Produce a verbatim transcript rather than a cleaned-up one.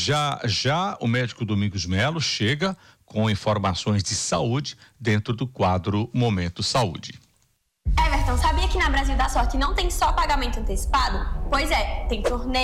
Já, já o médico Domingos Melo chega com informações de saúde dentro do quadro Momento Saúde. Everton, sabia que na Brasil da Sorte não tem só pagamento antecipado? Pois é, tem torneio.